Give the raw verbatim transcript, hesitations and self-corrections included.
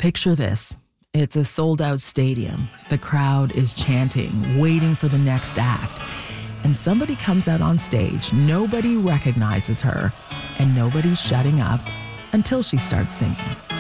Picture this. It's a sold-out stadium. The crowd is chanting, waiting for the next act. And somebody comes out on stage. Nobody recognizes her, and nobody's shutting up until she starts singing.